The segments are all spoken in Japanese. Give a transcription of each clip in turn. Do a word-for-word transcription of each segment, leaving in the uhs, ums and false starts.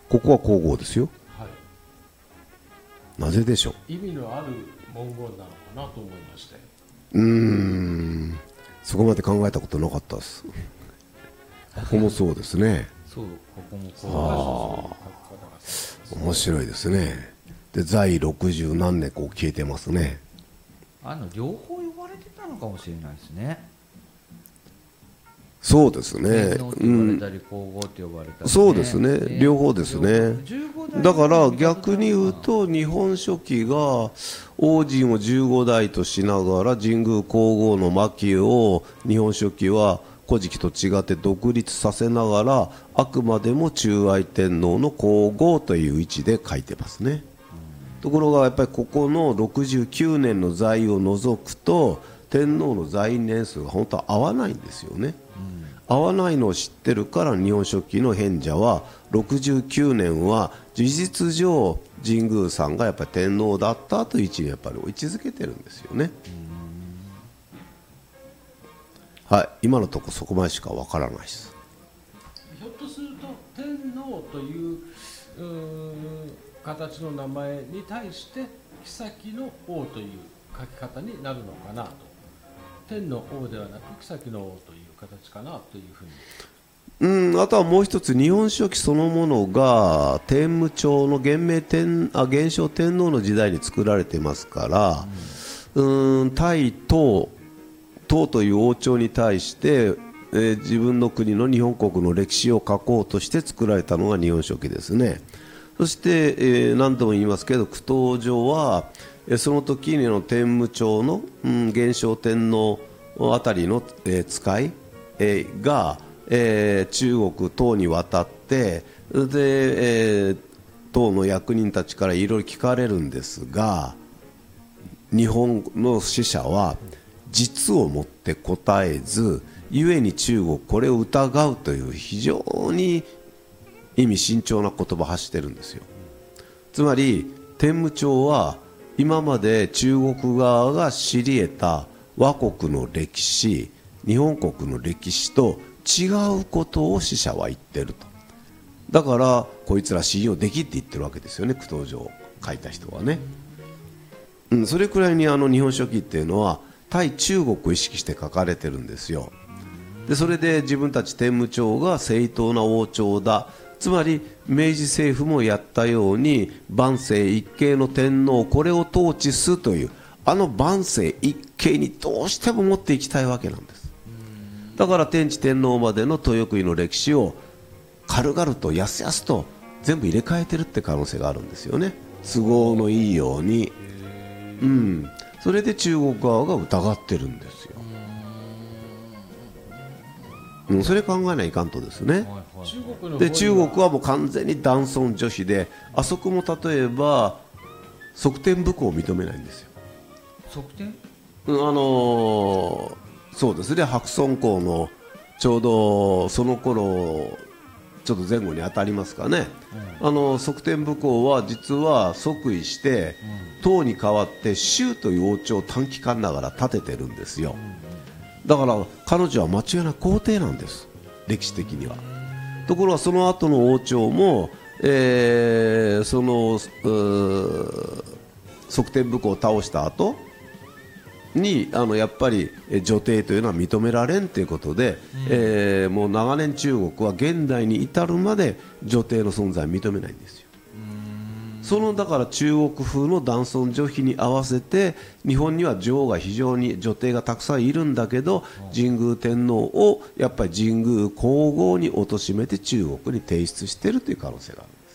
ここは皇后ですよ。 はい、 なぜでしょう。 意味のある文言なのかなと思いまして。 うーん、そこまで考えたことなかったです。ここもそうですね。 そう、ここもこう、面白いですね。で、在ろくじゅう何年こう消えてますね。 あの両方呼ばれてたのかもしれないですね。 そうですね。 天皇って呼ばれたり、皇后って呼ばれたり、ね、 そうですね。両方ですね。だから逆に言うと、日本書紀が王神をじゅうごだいとしながら神宮皇后の末期を日本書紀は古事記と違って独立させながら、あくまでも中愛天皇の皇后という位置で書いてますね。ところがやっぱりここのろくじゅうきゅうねんの在を除くと天皇の在位年数が本当は合わないんですよね。合わないのを知ってるから日本書紀の編者はろくじゅうきゅうねんは事実上神宮さんがやっぱり天皇だったという位置にやっぱり位置づけてるんですよね。はい、今のところそこまでしかわからないです。 ひょっとすると天皇という、うーん形の名前に対して妃の王という書き方になるのかなと。天の王ではなく妃の王という形かなというふうに。 うん、あとはもう一つ日本書紀そのものが天武朝の元明天あ元正天皇の時代に作られてますから、うん、うん対唐唐という王朝に対して、えー、自分の国の日本国の歴史を書こうとして作られたのが日本書紀ですね。そして、えー、何度も言いますけど、九島上は、えー、その時の天武朝の、うん、元正天皇あたりの、えー、使い、えー、が、えー、中国唐に渡ってで、えー、唐の役人たちからいろいろ聞かれるんですが、日本の使者は実をもって答えず、故に中国これを疑うという非常に意味慎重な言葉を発してるんですよ。つまり天武朝は今まで中国側が知り得た倭国の歴史、日本国の歴史と違うことを使者は言ってると。だからこいつら信用できって言ってるわけですよね、九島上を書いた人はね。うん、それくらいにあの日本書紀っていうのは対中国を意識して書かれてるんですよ。でそれで自分たち天武朝が正当な王朝だ、つまり明治政府もやったように万世一系の天皇、これを統治するというあの万世一系にどうしても持っていきたいわけなんです。だから天智天皇までの豊国の歴史を軽々とやすやすと全部入れ替えてるって可能性があるんですよね、都合のいいように。うん、それで中国側が疑ってるんですよ。うん、それ考えないかんとですね。で中国はもう完全に男尊女卑で、あそこも例えば側天武功を認めないんですよ。 側天、 うん、あのー、そうですね、白村江のちょうどその頃ちょっと前後に当たりますかね、うん、あの側天武功は実は即位して、うん、唐に代わって周という王朝を短期間ながら建ててるんですよ。だから彼女は間違いなく皇帝なんです、歴史的には。ところがその後の王朝も、えー、その側天武功を倒した後にあのやっぱり女帝というのは認められんということで、うん、えー、もう長年中国は現代に至るまで女帝の存在を認めないんですよ。そのだから中国風の男尊女卑に合わせて日本には女王が非常に女帝がたくさんいるんだけど、神宮天皇をやっぱり神宮皇后に貶めて中国に提出しているという可能性があるんです。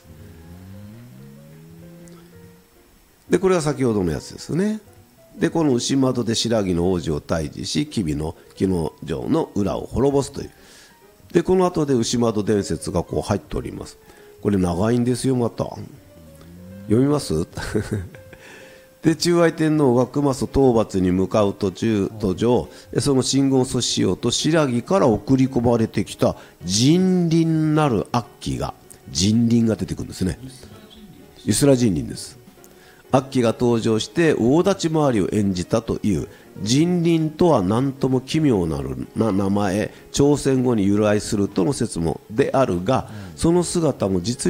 でこれは先ほどのやつですね。でこの牛窓で白木の王子を退治し吉備の木の城の裏を滅ぼすという。でこの後で牛窓伝説がこう入っております。これ長いんですよ。また読みますで中愛天皇が熊曽討伐に向かう途中途上、その進軍を阻止しようと白木から送り込まれてきた人倫なる悪鬼が、人倫が出てくるんですね。ユスラ人倫です。悪鬼が登場して大立ち回りを演じたという。人倫とは何とも奇妙な名前、朝鮮語に由来するとの説もであるが、その姿も実に